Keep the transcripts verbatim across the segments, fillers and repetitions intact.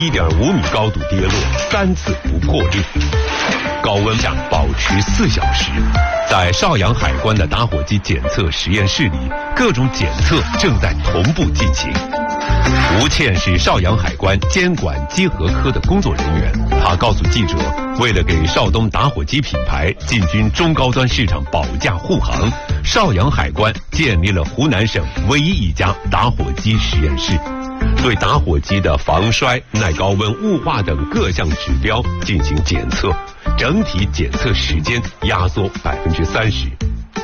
一点五米高度跌落，三次不破裂。高温下保持四小时。在邵阳海关的打火机检测实验室里，各种检测正在同步进行。吴倩是邵阳海关监管机核科的工作人员，她告诉记者，为了给邵东打火机品牌进军中高端市场保驾护航，邵阳海关建立了湖南省唯一一家打火机实验室，对打火机的防摔、耐高温、雾化等各项指标进行检测，整体检测时间压缩百分之三十。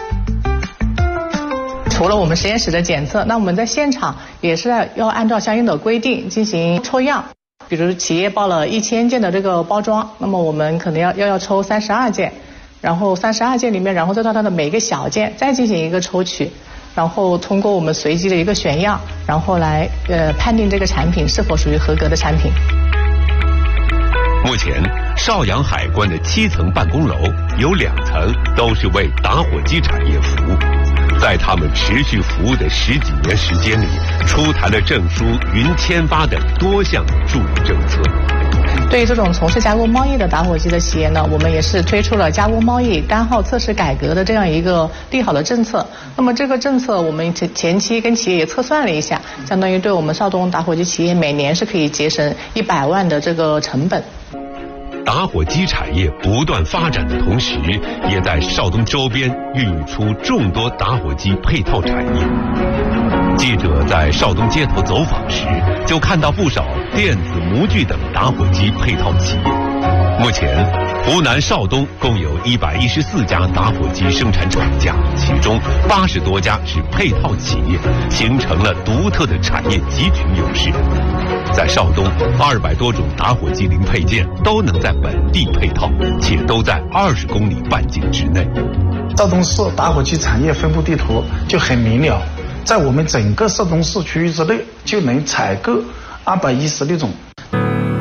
除了我们实验室的检测，那我们在现场也是要按照相应的规定进行抽样。比如企业报了一千件的这个包装，那么我们可能要要要抽三十二件，然后三十二件里面，然后再到它的每个小件再进行一个抽取，然后通过我们随机的一个选样，然后来呃判定这个产品是否属于合格的产品。 目前，邵阳海关的七层办公楼有两层都是为打火机产业服务。在他们持续服务的十几年时间里，出台了证书云签发等多项助力政策。 对于这种从事加工贸易的打火机的企业呢，我们也是推出了加工贸易单号测试改革的这样一个利好的政策。那么这个政策我们前期跟企业也测算了一下，相当于对我们邵东打火机企业每年是可以节省一百万的这个成本。 打火机产业不断发展的同时，也在邵东周边孕育出众多打火机配套产业。记者在邵东街头走访时，就看到不少电子模具等打火机配套企业。目前，湖南邵东共有一百一十四家打火机生产厂家，其中八十多家是配套企业，形成了独特的产业集群优势。在邵东，二百多种打火机零配件都能在本地配套，且都在二十公里半径之内。 邵东市打火机产业分布地图就很明了，在我们整个邵东市区域之内，就能采购二百一十六种